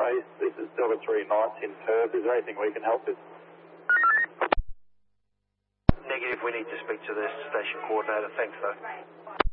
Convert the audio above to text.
East. This is Delta 3 Knights in Perth. Is there anything we can help with? Negative, we need to speak to the station coordinator. Thanks, though.